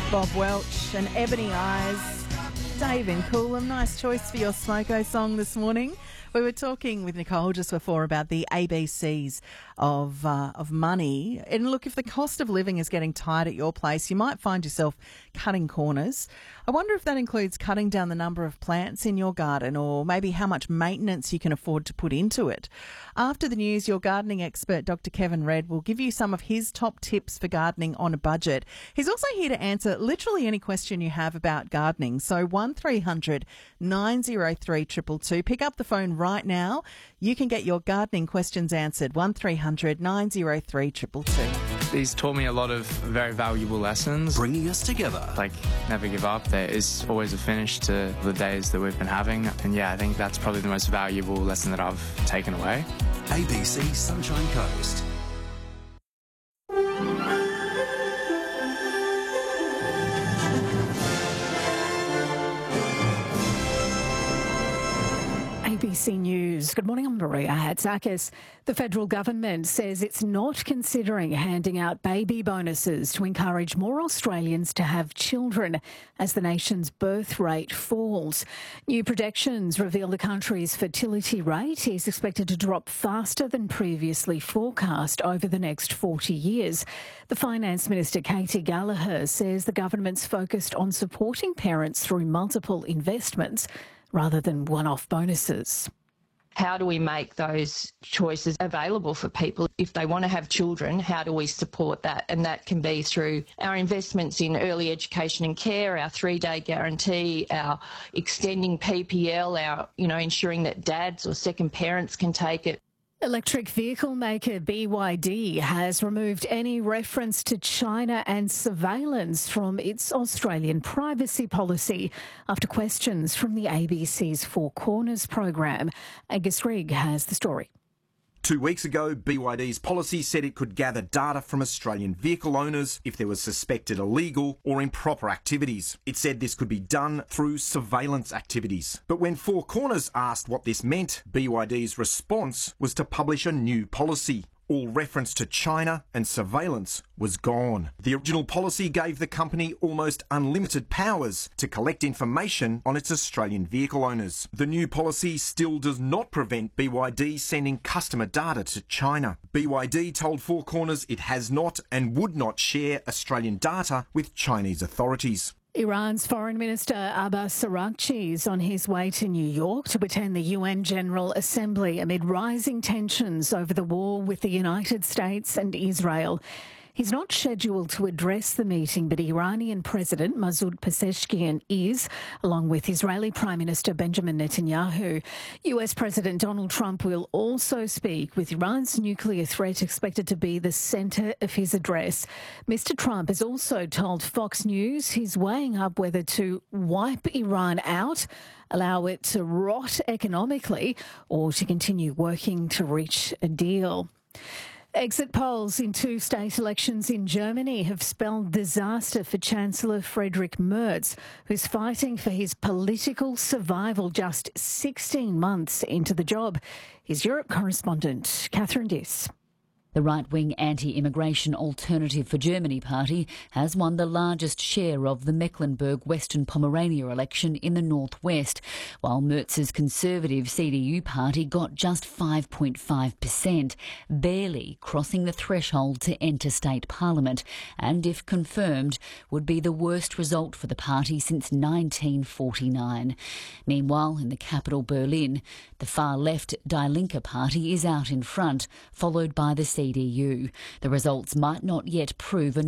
Bob Welch and Ebony Eyes. Dave in Coolum, nice choice for your Smoko song this morning. We were talking with Nicole just before about the ABCs of money. And look, if the cost of living is getting tight at your place, you might find yourself cutting corners. I wonder if that includes cutting down the number of plants in your garden, or maybe how much maintenance you can afford to put into it. After the news, your gardening expert, Dr. Kevin Red, will give you some of his top tips for gardening on a budget. He's also here to answer literally any question you have about gardening. So 1300 903 222. Pick up the phone right now. You can get your gardening questions answered. 1300 903 222. He's taught me a lot of very valuable lessons. Bringing us together. Like, never give up. There is always a finish to the days that we've been having. And yeah, I think that's probably the most valuable lesson that I've taken away. ABC Sunshine Coast. ABC News. Good morning, I'm Maria Hatzakis. The federal government says it's not considering handing out baby bonuses to encourage more Australians to have children as the nation's birth rate falls. New projections reveal the country's fertility rate is expected to drop faster than previously forecast over the next 40 years. The Finance Minister, Katie Gallagher, says the government's focused on supporting parents through multiple investments rather than one-off bonuses. How do we make those choices available for people? If they want to have children, how do we support that? And that can be through our investments in early education and care, our 3-day guarantee, our extending PPL, our, ensuring that dads or second parents can take it. Electric vehicle maker BYD has removed any reference to China and surveillance from its Australian privacy policy after questions from the ABC's Four Corners program. Angus Rigg has the story. 2 weeks ago, BYD's policy said it could gather data from Australian vehicle owners if there was suspected illegal or improper activities. It said this could be done through surveillance activities. But when Four Corners asked what this meant, BYD's response was to publish a new policy. All reference to China and surveillance was gone. The original policy gave the company almost unlimited powers to collect information on its Australian vehicle owners. The new policy still does not prevent BYD sending customer data to China. BYD told Four Corners it has not and would not share Australian data with Chinese authorities. Iran's Foreign Minister Abbas Araghchi is on his way to New York to attend the UN General Assembly amid rising tensions over the war with the United States and Israel. He's not scheduled to address the meeting, but Iranian President Masoud Pezeshkian is, along with Israeli Prime Minister Benjamin Netanyahu. US President Donald Trump will also speak, with Iran's nuclear threat expected to be the centre of his address. Mr. Trump has also told Fox News he's weighing up whether to wipe Iran out, allow it to rot economically, or to continue working to reach a deal. Exit polls in 2 state elections in Germany have spelled disaster for Chancellor Friedrich Merz, who's fighting for his political survival just 16 months into the job. His Europe correspondent, Catherine Diss. The right-wing anti-immigration Alternative for Germany party has won the largest share of the Mecklenburg-Western Pomerania election in the northwest, while Merz's conservative CDU party got just 5.5%, barely crossing the threshold to enter state parliament, and if confirmed, would be the worst result for the party since 1949. Meanwhile, in the capital Berlin, the far-left Die Linke party is out in front, followed by the CDU. The results might not yet prove a